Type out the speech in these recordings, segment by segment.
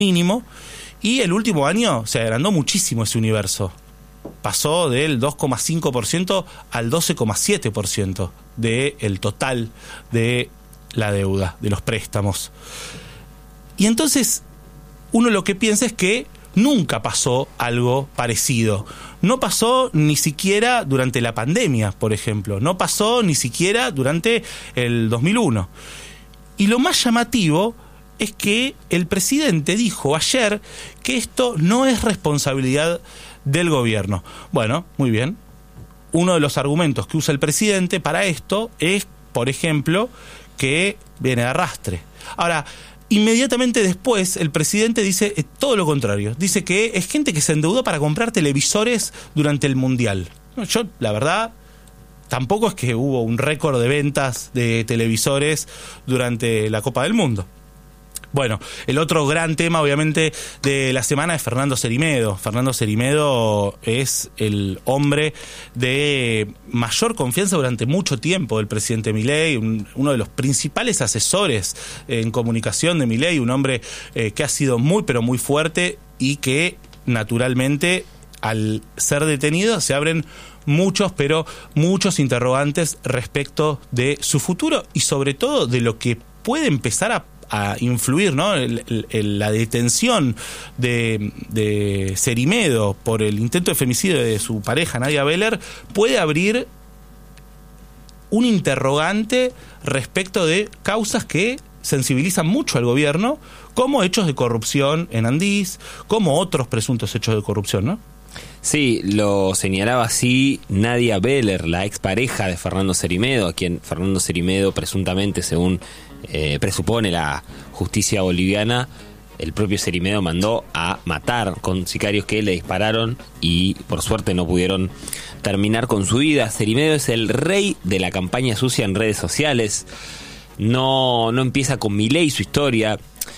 mínimo, y el último año se agrandó muchísimo ese universo. Pasó del 2,5% al 12,7% del total de la deuda, de los préstamos. Y entonces uno lo que piensa es que nunca pasó algo parecido. No pasó ni siquiera durante la pandemia, por ejemplo. No pasó ni siquiera durante el 2001. Y lo más llamativo es que el presidente dijo ayer que esto no es responsabilidad del gobierno. Bueno, muy bien. Uno de los argumentos que usa el presidente para esto es, por ejemplo, que viene de arrastre. Ahora, inmediatamente después, el presidente dice todo lo contrario. Dice que es gente que se endeudó para comprar televisores durante el Mundial. Yo, la verdad, tampoco es que hubo un récord de ventas de televisores durante la Copa del Mundo. Bueno, el otro gran tema, obviamente, de la semana es Fernando Cerime. Fernando Cerime es el hombre de mayor confianza durante mucho tiempo del presidente Milei, uno de los principales asesores en comunicación de Milei, un hombre que ha sido muy, pero muy fuerte y que, naturalmente, al ser detenido se abren muchos, pero muchos interrogantes respecto de su futuro y, sobre todo, de lo que puede empezar a influir, ¿no? La detención de Cerimedo por el intento de femicidio de su pareja Nadia Beller puede abrir un interrogante respecto de causas que sensibilizan mucho al gobierno, como hechos de corrupción en Andís, como otros presuntos hechos de corrupción, ¿no? Sí, lo señalaba así Nadia Beller, la expareja de Fernando Cerimedo, a quien Fernando Cerimedo presuntamente, según presupone la justicia boliviana, el propio Cerimedo mandó a matar con sicarios que le dispararon y por suerte no pudieron terminar con su vida. Cerimedo es el rey de la campaña sucia en redes sociales. No empieza con Milei su historia.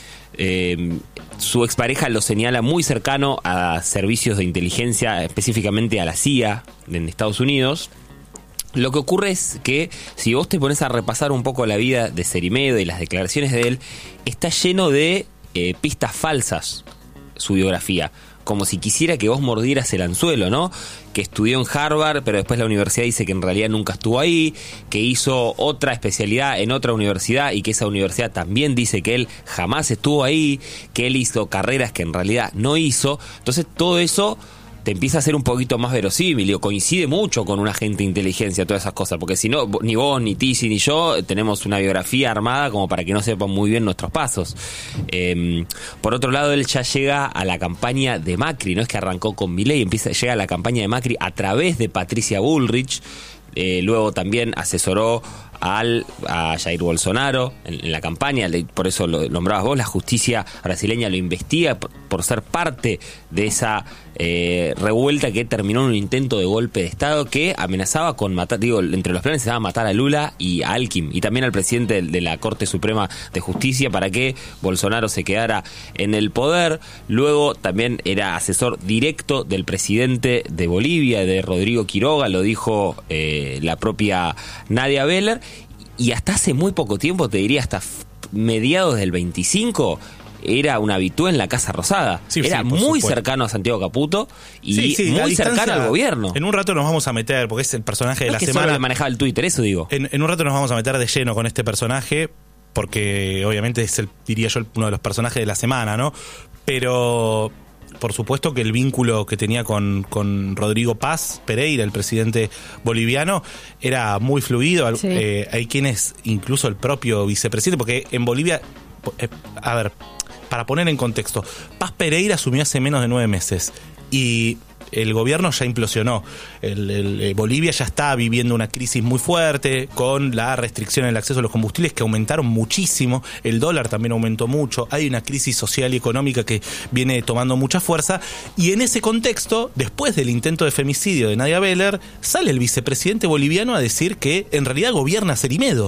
Su expareja lo señala muy cercano a servicios de inteligencia, específicamente a la CIA en Estados Unidos. Lo que ocurre es que si vos te pones a repasar un poco la vida de Cerimedo y las declaraciones de él, está lleno de pistas falsas su biografía, como si quisiera que vos mordieras el anzuelo, ¿no? Que estudió en Harvard, pero después la universidad dice que en realidad nunca estuvo ahí, que hizo otra especialidad en otra universidad y que esa universidad también dice que él jamás estuvo ahí, que él hizo carreras que en realidad no hizo. Entonces todo eso te empieza a ser un poquito más verosímil, coincide mucho con un agente de inteligencia, todas esas cosas, porque si no, ni vos, ni Tizi, ni yo tenemos una biografía armada como para que no sepan muy bien nuestros pasos. Por otro lado, él ya llega a la campaña de Macri, no es que arrancó con Milei, llega a la campaña de Macri a través de Patricia Bullrich, luego también asesoró a Jair Bolsonaro en la campaña, por eso lo nombrabas vos, la justicia brasileña lo investiga por ser parte de esa revuelta que terminó en un intento de golpe de Estado que amenazaba con matar, entre los planes estaba matar a Lula y a Alckmin y también al presidente de la Corte Suprema de Justicia para que Bolsonaro se quedara en el poder. Luego también era asesor directo del presidente de Bolivia, de Rodrigo Quiroga, lo dijo la propia Nadia Beller. Y hasta hace muy poco tiempo, te diría hasta mediados del 25, era un habitué en la Casa Rosada. Sí, era muy supuesto. Cercano a Santiago Caputo y muy cercano al gobierno. En un rato nos vamos a meter, porque es el personaje de la semana. Solo le manejaba el Twitter, eso digo. En un rato nos vamos a meter de lleno con este personaje, porque obviamente es, diría yo, uno de los personajes de la semana, ¿no? Pero por supuesto que el vínculo que tenía con Rodrigo Paz Pereira, el presidente boliviano, era muy fluido. Sí. Hay quienes, incluso el propio vicepresidente, porque en Bolivia, a ver, para poner en contexto, Paz Pereira asumió hace menos de 9 meses y el gobierno ya implosionó. Bolivia ya está viviendo una crisis muy fuerte con la restricción en el acceso a los combustibles que aumentaron muchísimo, el dólar también aumentó mucho, hay una crisis social y económica que viene tomando mucha fuerza y en ese contexto, después del intento de femicidio de Nadia Beller, sale el vicepresidente boliviano a decir que en realidad gobierna Cerimedo.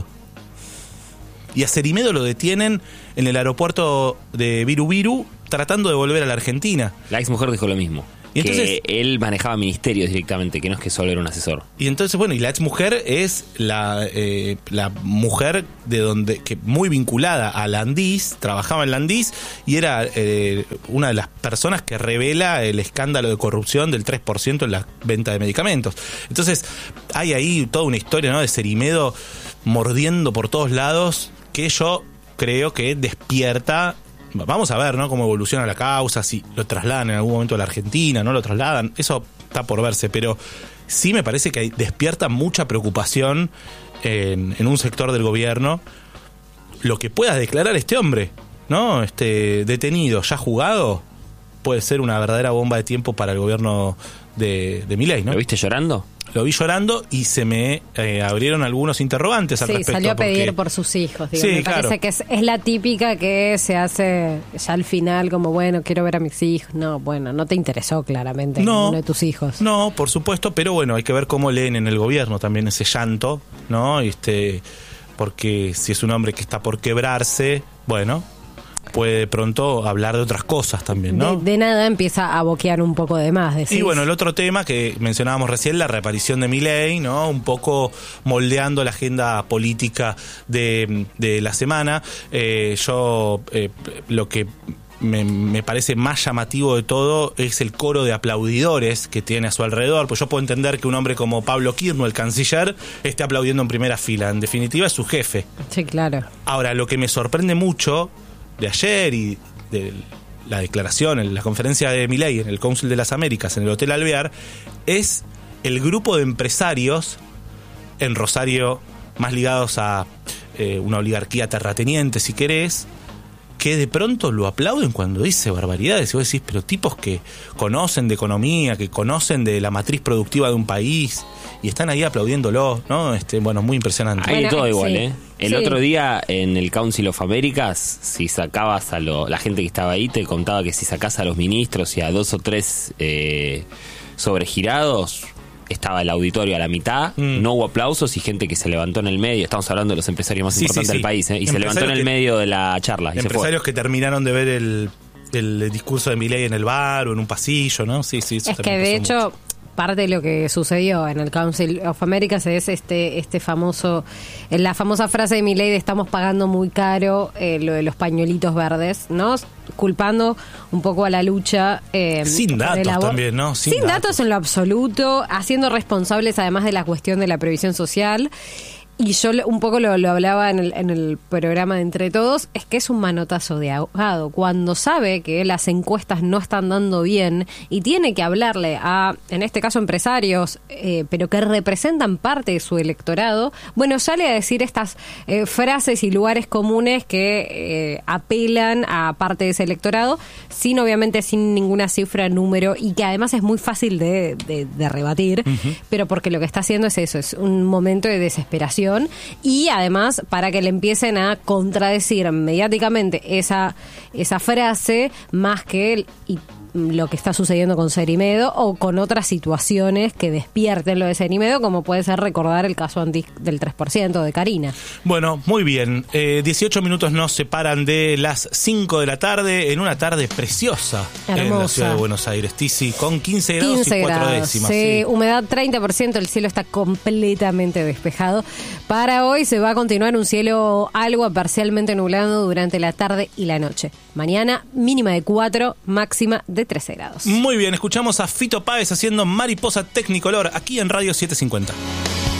Y a Cerimedo lo detienen en el aeropuerto de Viru Viru tratando de volver a la Argentina. La ex mujer dijo lo mismo. Y entonces, que él manejaba ministerios directamente, que no es que solo era un asesor. Y entonces, bueno, y la ex mujer es la mujer que muy vinculada a Landís, trabajaba en Landís y era una de las personas que revela el escándalo de corrupción del 3% en la venta de medicamentos. Entonces, hay ahí toda una historia, ¿no?, de Cerimedo mordiendo por todos lados, que yo creo que despierta. Vamos a ver, ¿no?, cómo evoluciona la causa, si lo trasladan en algún momento a la Argentina, no lo trasladan, eso está por verse, pero sí me parece que despierta mucha preocupación en un sector del gobierno lo que pueda declarar este hombre, ¿no? Detenido, ya juzgado, puede ser una verdadera bomba de tiempo para el gobierno de Milei, ¿no? ¿Lo viste llorando? Lo vi llorando y se me abrieron algunos interrogantes al respecto. Sí, salió a pedir por sus hijos. Digo, sí, me parece que es la típica que se hace ya al final como, bueno, quiero ver a mis hijos. No, bueno, no te interesó claramente ninguno de tus hijos. No, por supuesto, pero bueno, hay que ver cómo leen en el gobierno también ese llanto, ¿no? Porque si es un hombre que está por quebrarse, bueno, puede de pronto hablar de otras cosas también, ¿no? De nada empieza a boquear un poco de más, decís. Y bueno, el otro tema que mencionábamos recién, la reaparición de Milei, ¿no? Un poco moldeando la agenda política de la semana. Lo que me parece más llamativo de todo es el coro de aplaudidores que tiene a su alrededor, pues yo puedo entender que un hombre como Pablo Kirno, el canciller, esté aplaudiendo en primera fila. En definitiva, es su jefe. Sí, claro. Ahora, lo que me sorprende mucho de ayer y de la declaración, en la conferencia de Milei en el Cónsul de las Américas, en el Hotel Alvear, es el grupo de empresarios en Rosario más ligados a una oligarquía terrateniente, si querés, que de pronto lo aplauden cuando dice barbaridades. Y vos decís, pero tipos que conocen de economía, que conocen de la matriz productiva de un país, y están ahí aplaudiéndolo, ¿no? Bueno, muy impresionante. Hay de todo igual, sí. ¿eh? El otro día en el Council of Americas, si sacabas la gente que estaba ahí, te contaba que si sacás a los ministros y a 2 o 3 sobregirados, estaba el auditorio a la mitad, no hubo aplausos y gente que se levantó en el medio. Estamos hablando de los empresarios más importantes del país, ¿eh? Y se levantó en el medio de la charla. Y empresarios que terminaron de ver el discurso de Milei en el bar o en un pasillo, ¿no? Sí, eso es que de hecho parte de lo que sucedió en el Council of Americas es la famosa frase de Milei de estamos pagando muy caro lo de los pañuelitos verdes, ¿no? Culpando un poco a la lucha sin datos también, ¿no? Sin datos en lo absoluto, haciendo responsables además de la cuestión de la previsión social. Y yo un poco lo hablaba en el programa de Entre Todos, es que es un manotazo de ahogado. Cuando sabe que las encuestas no están dando bien y tiene que hablarle a, en este caso, empresarios, pero que representan parte de su electorado, bueno, sale a decir estas frases y lugares comunes que apelan a parte de ese electorado, obviamente sin ninguna cifra, número, y que además es muy fácil de rebatir, pero porque lo que está haciendo es eso, es un momento de desesperación. Y además para que le empiecen a contradecir mediáticamente esa frase más que lo que está sucediendo con Cerimedo o con otras situaciones que despierten lo de Cerimedo, como puede ser recordar el caso del 3% de Karina. Bueno, muy bien. 18 minutos nos separan de las 5 de la tarde, en una tarde preciosa. Hermosa. En la ciudad de Buenos Aires, Tizi, con 15 grados 15 y 4 grados, décimas. Sí, humedad 30%, el cielo está completamente despejado. Para hoy se va a continuar un cielo algo parcialmente nublado durante la tarde y la noche. Mañana mínima de 4, máxima de 13 grados. Muy bien, escuchamos a Fito Páez haciendo Mariposa Tecnicolor aquí en Radio 750.